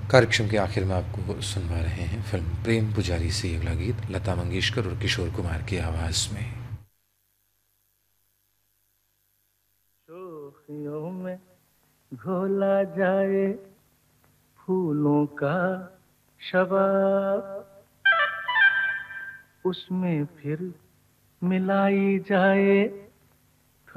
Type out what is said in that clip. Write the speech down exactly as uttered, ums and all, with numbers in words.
कार्यक्रम के आखिर में आपको सुनवा रहे हैं फिल्म प्रेम पुजारी से अगला गीत लता मंगेशकर और किशोर कुमार की आवाज में। शोखियों में घोला जाए फूलों का शबाब, उसमें फिर मिलाई जाए